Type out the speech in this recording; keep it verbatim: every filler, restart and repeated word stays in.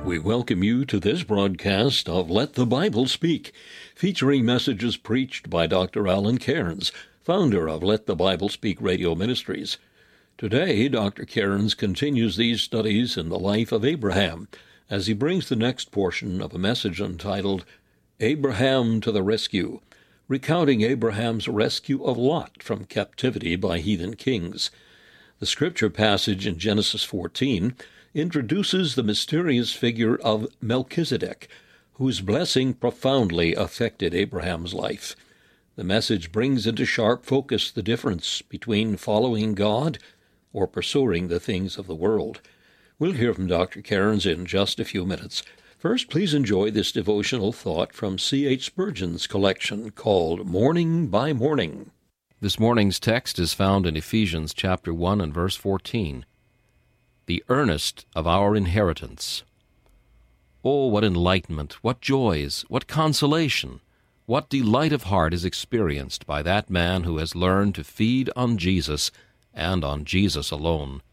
We welcome you to this broadcast of Let the Bible Speak, featuring messages preached by Doctor Alan Cairns, founder of Let the Bible Speak Radio Ministries. Today, Doctor Cairns continues these studies in the life of Abraham, as he brings the next portion of a message entitled, Abraham to the Rescue, recounting Abraham's rescue of Lot from captivity by heathen kings. The scripture passage in Genesis fourteen introduces the mysterious figure of Melchizedek, whose blessing profoundly affected Abraham's life. The message brings into sharp focus the difference between following God or pursuing the things of the world. We'll hear from Doctor Cairns in just a few minutes. First, please enjoy this devotional thought from C H Spurgeon's collection called Morning by Morning. This morning's text is found in Ephesians chapter one and verse fourteen. The earnest of our inheritance. Oh, what enlightenment, what joys, what consolation, what delight of heart is experienced by that man who has learned to feed on Jesus and on Jesus alone.